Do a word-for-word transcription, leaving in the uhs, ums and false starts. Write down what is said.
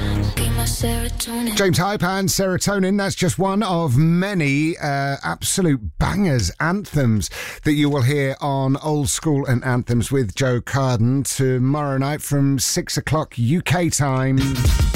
James Hype and Serotonin, that's just one of many uh, absolute bangers, anthems that you will hear on Old School and Anthems with Joe Carden tomorrow night from six o'clock U K time.